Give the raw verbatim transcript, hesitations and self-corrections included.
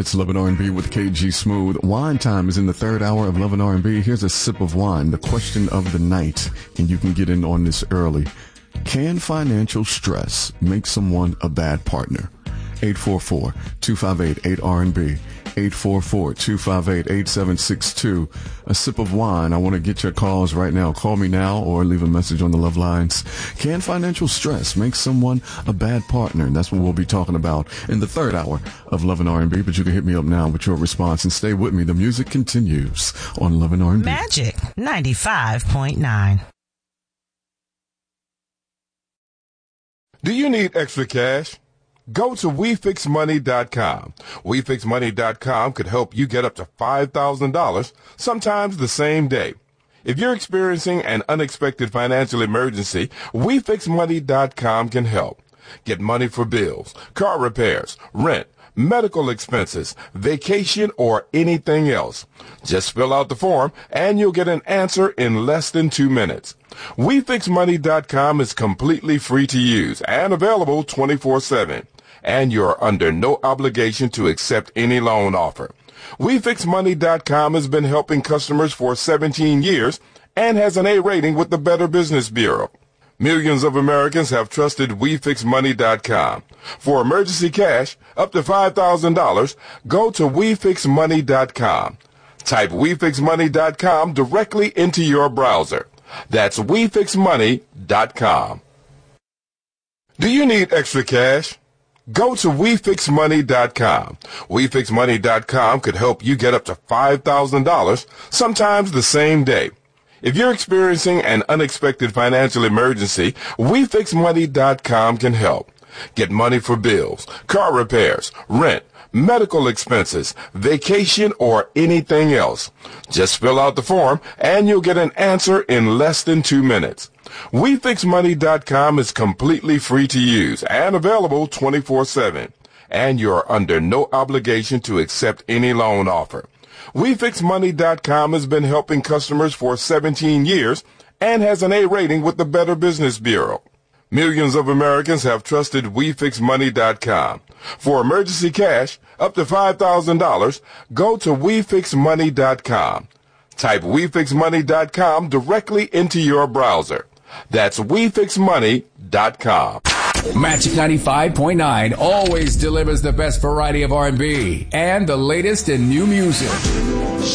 It's Love and R and B with K G Smooth. Wine time is in the third hour of Love and R and B. Here's a sip of wine, the question of the night, and you can get in on this early. Can financial stress make someone a bad partner? eight four four, two five eight, eight R and B. eight four four, two five eight, eight seven six two. A sip of wine. I want to get your calls right now. Call me now or leave a message on the Love Lines. Can financial stress make someone a bad partner? And that's what we'll be talking about in the third hour of Love and R and B. But you can hit me up now with your response and stay with me. The music continues on Love and R and B. Magic ninety-five point nine. Do you need extra cash? Go to we fix money dot com. we fix money dot com could help you get up to five thousand dollars, sometimes the same day. If you're experiencing an unexpected financial emergency, we fix money dot com can help. Get money for bills, car repairs, rent, medical expenses, vacation, or anything else. Just fill out the form and you'll get an answer in less than two minutes. we fix money dot com is completely free to use and available twenty-four seven. And you're under no obligation to accept any loan offer. we fix money dot com has been helping customers for seventeen years and has an A rating with the Better Business Bureau. Millions of Americans have trusted we fix money dot com. For emergency cash, up to five thousand dollars, go to we fix money dot com. Type we fix money dot com directly into your browser. That's we fix money dot com. Do you need extra cash? Go to we fix money dot com. we fix money dot com could help you get up to five thousand dollars, sometimes the same day. If you're experiencing an unexpected financial emergency, we fix money dot com can help. Get money for bills, car repairs, rent, medical expenses, vacation, or anything else. Just fill out the form and you'll get an answer in less than two minutes. we fix money dot com is completely free to use and available twenty-four seven. And you're under no obligation to accept any loan offer. we fix money dot com has been helping customers for seventeen years and has an A rating with the Better Business Bureau. Millions of Americans have trusted we fix money dot com. For emergency cash, up to five thousand dollars, go to we fix money dot com. Type we fix money dot com directly into your browser. That's we fix money dot com. Magic ninety-five point nine always delivers the best variety of R and B and the latest in new music.